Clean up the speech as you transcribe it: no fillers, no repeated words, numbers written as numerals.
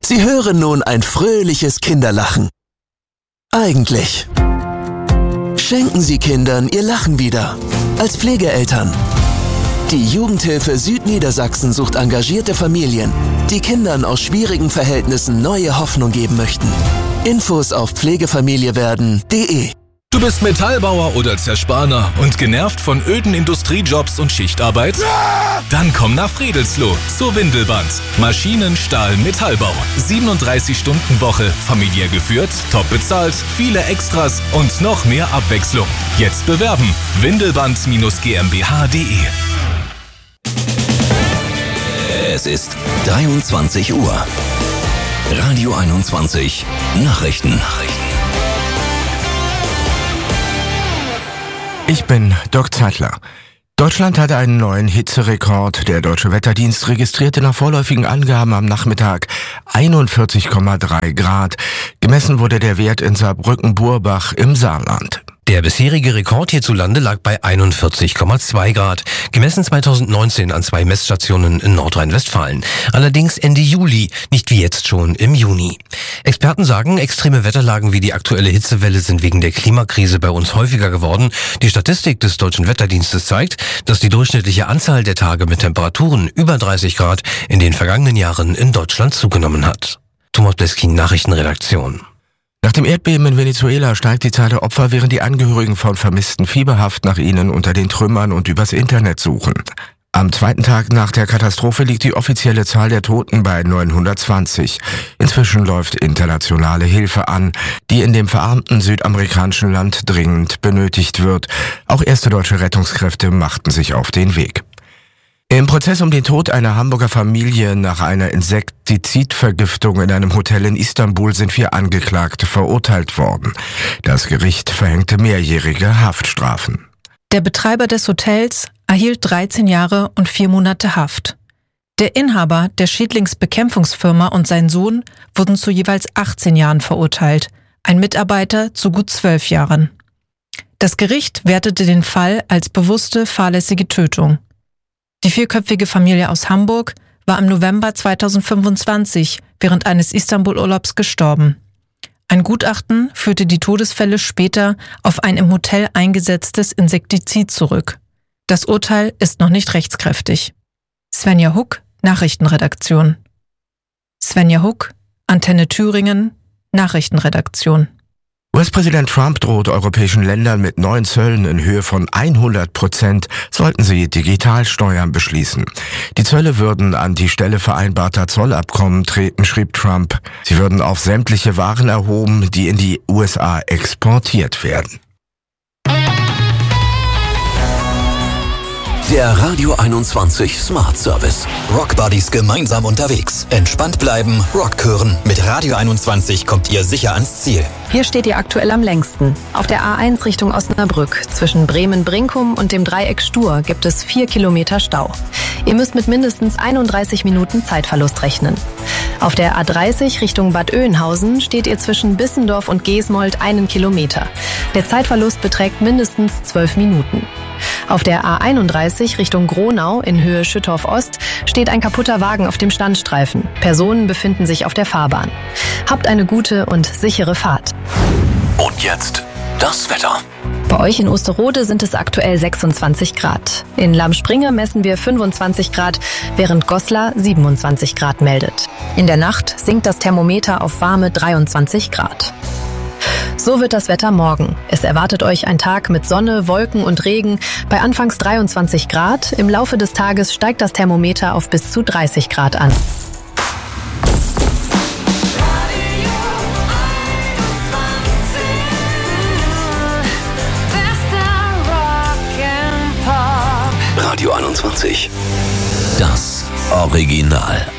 Sie hören nun ein fröhliches Kinderlachen. Eigentlich. Schenken Sie Kindern ihr Lachen wieder. Als Pflegeeltern. Die Jugendhilfe Südniedersachsen sucht engagierte Familien, die Kindern aus schwierigen Verhältnissen neue Hoffnung geben möchten. Infos auf pflegefamiliewerden.de. Du bist Metallbauer oder Zerspaner und genervt von öden Industriejobs und Schichtarbeit? Dann komm nach Friedelsloh zur Windelband. Maschinen, Stahl, Metallbau. 37-Stunden-Woche, familiär geführt, top bezahlt, viele Extras und noch mehr Abwechslung. Jetzt bewerben. Windelband-GmbH.de. Es ist 23 Uhr. Radio 21 Nachrichten. Ich bin Dirk Zeitler. Deutschland hatte einen neuen Hitzerekord. Der Deutsche Wetterdienst registrierte nach vorläufigen Angaben am Nachmittag 41,3 Grad. Gemessen wurde der Wert in Saarbrücken-Burbach im Saarland. Der bisherige Rekord hierzulande lag bei 41,2 Grad, gemessen 2019 an 2 Messstationen in Nordrhein-Westfalen. Allerdings Ende Juli, nicht wie jetzt schon im Juni. Experten sagen, extreme Wetterlagen wie die aktuelle Hitzewelle sind wegen der Klimakrise bei uns häufiger geworden. Die Statistik des Deutschen Wetterdienstes zeigt, dass die durchschnittliche Anzahl der Tage mit Temperaturen über 30 Grad in den vergangenen Jahren in Deutschland zugenommen hat. Thomas Bleskin, Nachrichtenredaktion. Nach dem Erdbeben in Venezuela steigt die Zahl der Opfer, während die Angehörigen von Vermissten fieberhaft nach ihnen unter den Trümmern und übers Internet suchen. Am zweiten Tag nach der Katastrophe liegt die offizielle Zahl der Toten bei 920. Inzwischen läuft internationale Hilfe an, die in dem verarmten südamerikanischen Land dringend benötigt wird. Auch erste deutsche Rettungskräfte machten sich auf den Weg. Im Prozess um den Tod einer Hamburger Familie nach einer Insektizidvergiftung in einem Hotel in Istanbul sind 4 Angeklagte verurteilt worden. Das Gericht verhängte mehrjährige Haftstrafen. Der Betreiber des Hotels erhielt 13 Jahre und 4 Monate Haft. Der Inhaber der Schädlingsbekämpfungsfirma und sein Sohn wurden zu jeweils 18 Jahren verurteilt, ein Mitarbeiter zu gut 12 Jahren. Das Gericht wertete den Fall als bewusste, fahrlässige Tötung. Die 4-köpfige Familie aus Hamburg war im November 2025 während eines Istanbul-Urlaubs gestorben. Ein Gutachten führte die Todesfälle später auf ein im Hotel eingesetztes Insektizid zurück. Das Urteil ist noch nicht rechtskräftig. Svenja Huck, Nachrichtenredaktion. Svenja Huck, Antenne Thüringen, Nachrichtenredaktion. US-Präsident Trump droht europäischen Ländern mit neuen Zöllen in Höhe von 100%, sollten sie Digitalsteuern beschließen. Die Zölle würden an die Stelle vereinbarter Zollabkommen treten, schrieb Trump. Sie würden auf sämtliche Waren erhoben, die in die USA exportiert werden. Der Radio 21 Smart Service. Rock Buddies gemeinsam unterwegs. Entspannt bleiben, Rock hören. Mit Radio 21 kommt ihr sicher ans Ziel. Hier steht ihr aktuell am längsten. Auf der A1 Richtung Osnabrück. Zwischen Bremen-Brinkum und dem Dreieck Stur gibt es 4 Kilometer Stau. Ihr müsst mit mindestens 31 Minuten Zeitverlust rechnen. Auf der A30 Richtung Bad Oeynhausen steht ihr zwischen Bissendorf und Geesmold 1 Kilometer. Der Zeitverlust beträgt mindestens 12 Minuten. Auf der A31 Richtung Gronau in Höhe Schüttorf Ost steht ein kaputter Wagen auf dem Standstreifen. Personen befinden sich auf der Fahrbahn. Habt eine gute und sichere Fahrt. Und jetzt das Wetter. Bei euch in Osterode sind es aktuell 26 Grad. In Lamspringe messen wir 25 Grad, während Goslar 27 Grad meldet. In der Nacht sinkt das Thermometer auf warme 23 Grad. So wird das Wetter morgen. Es erwartet euch ein Tag mit Sonne, Wolken und Regen bei anfangs 23 Grad. Im Laufe des Tages steigt das Thermometer auf bis zu 30 Grad an. Radio 21. Das Original.